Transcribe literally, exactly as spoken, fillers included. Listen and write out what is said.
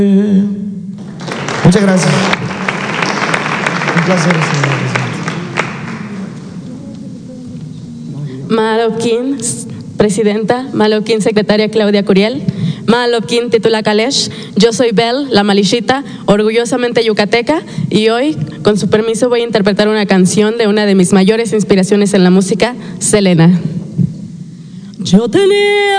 Muchas gracias. Un placer, señor presidente. Malopkin, presidenta, Malopkin, secretaria Claudia Curiel, Malopkin, titula Kalesh, yo soy Bel, la Malishita, orgullosamente yucateca, y hoy, con su permiso, voy a interpretar una canción de una de mis mayores inspiraciones en la música, Selena. Yo tenía